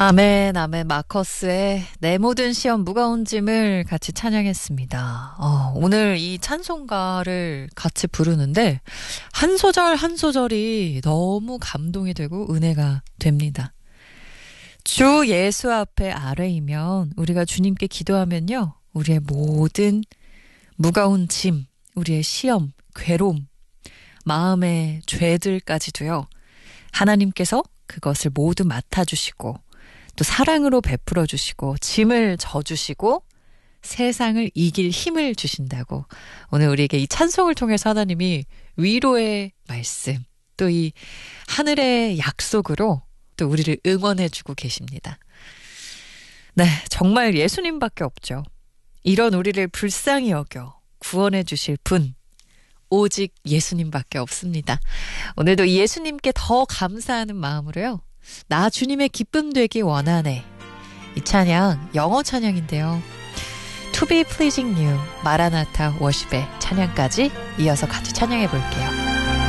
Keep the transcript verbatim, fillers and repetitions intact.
아멘, 아멘, 마커스의 내 모든 시험 무거운 짐을 같이 찬양했습니다. 어, 오늘 이 찬송가를 같이 부르는데 한 소절 한 소절이 너무 감동이 되고 은혜가 됩니다. 주 예수 앞에 아뢰이면 우리가 주님께 기도하면요, 우리의 모든 무거운 짐, 우리의 시험, 괴로움, 마음의 죄들까지도요, 하나님께서 그것을 모두 맡아주시고 또 사랑으로 베풀어 주시고 짐을 져주시고 세상을 이길 힘을 주신다고, 오늘 우리에게 이 찬송을 통해서 하나님이 위로의 말씀, 또 이 하늘의 약속으로 또 우리를 응원해 주고 계십니다. 네, 정말 예수님밖에 없죠. 이런 우리를 불쌍히 여겨 구원해 주실 분, 오직 예수님밖에 없습니다. 오늘도 이 예수님께 더 감사하는 마음으로요, 나 주님의 기쁨 되기 원하네, 이 찬양 영어 찬양인데요, To be pleasing you, 마라나타 워십의 찬양까지 이어서 같이 찬양해 볼게요.